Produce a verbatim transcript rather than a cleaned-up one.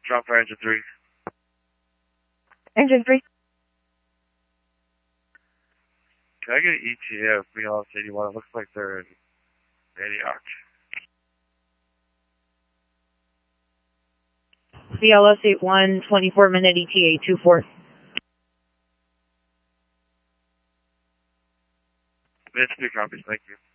Drop for engine three. Engine three. Can I get an E T A of B L S eighty-one? It looks like they're in Antioch. B L S eighty-one, twenty-four minute E T A two four. It's two copies, thank you.